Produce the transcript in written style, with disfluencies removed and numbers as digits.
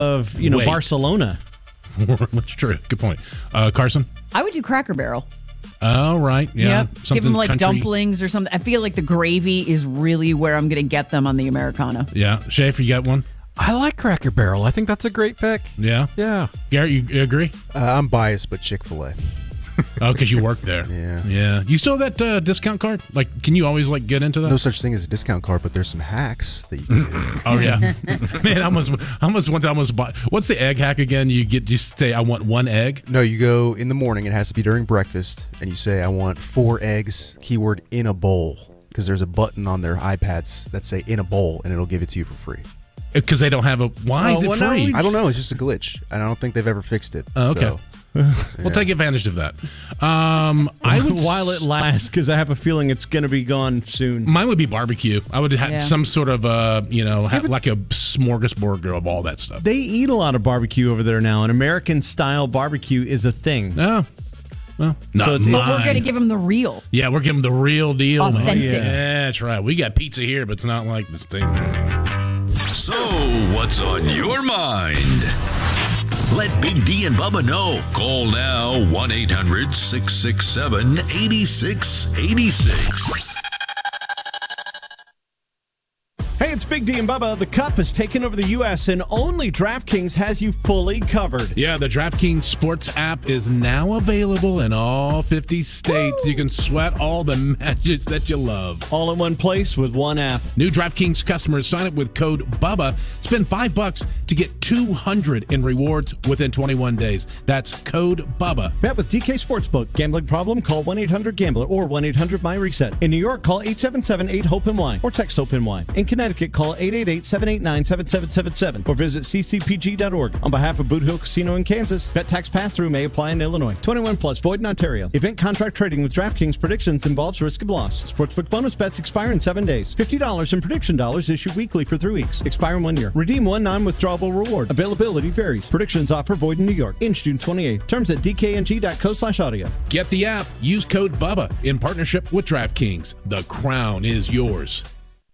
of, Wait. Barcelona. That's true. Good point. Carson? I would do Cracker Barrel. Oh, right. Yeah. Yep. Give them like country. dumplings or something. I feel like the gravy is really where I'm going to get them on the Americana. Yeah. Schaefer, you got one? I like Cracker Barrel. I think that's a great pick. Yeah. Yeah. Garrett, you agree? I'm biased, but Chick-fil-A. Oh, because you work there. Yeah. Yeah. You still have that discount card? Like, can you always get into that? No such thing as a discount card, but there's some hacks that you can do. Oh yeah, man! I almost bought. What's the egg hack again? You say I want one egg. No, you go in the morning. It has to be during breakfast, and you say I want 4 eggs. Keyword in a bowl, because there's a button on their iPads that say in a bowl, and it'll give it to you for free. Because they don't have a. Why is it free? I don't know. It's just a glitch, and I don't think they've ever fixed it. Oh, okay. So, We'll take advantage of that. I would while it lasts, because I have a feeling it's going to be gone soon. Mine would be barbecue. I would have some sort of like a smorgasbord of all that stuff. They eat a lot of barbecue over there now, and American-style barbecue is a thing. Oh. Well, not So it's- mine. But we're going to give them the real. Yeah, we're giving them the real deal, man. Authentic. Yeah, that's right. We got pizza here, but it's not like this thing. So, what's on your mind? Let Big D and Bubba know. Call now 1-800-667-8686. Hey, it's Big D and Bubba. The Cup has taken over the U.S., and only DraftKings has you fully covered. Yeah, the DraftKings Sports app is now available in all 50 states. Woo! You can sweat all the matches that you love. All in one place with one app. New DraftKings customers sign up with code BUBBA. Spend $5 to get $200 in rewards within 21 days. That's code BUBBA. Bet with DK Sportsbook. Gambling problem? Call 1-800-GAMBLER or 1-800-MY-RESET. In New York, call 877-8-HOPE-NY or text HOPE-NY. In Connecticut, call 888-789-7777 or visit ccpg.org. On behalf of Boot Hill Casino in Kansas, bet tax pass-through may apply in Illinois. 21 plus, void in Ontario. Event contract trading with DraftKings predictions involves risk of loss. Sportsbook bonus bets expire in 7 days. $50 in prediction dollars issued weekly for 3 weeks. Expire in 1 year. Redeem one non-withdrawable reward. Availability varies. Predictions offer void in New York. In June 28th. Terms at dkng.co/audio. Get the app. Use code BUBBA in partnership with DraftKings. The crown is yours.